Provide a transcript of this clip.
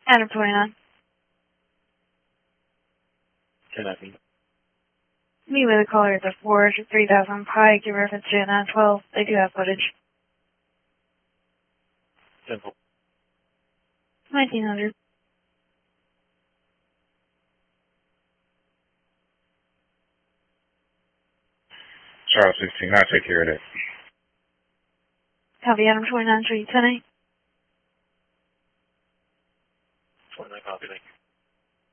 Adam 29. Can I be? Meet with a caller at the Forge, 3000 Pike, in reference to 912. They do have footage. Simple. 1900. Charles 16, I'll take care of that. Copy Adam 29, 310.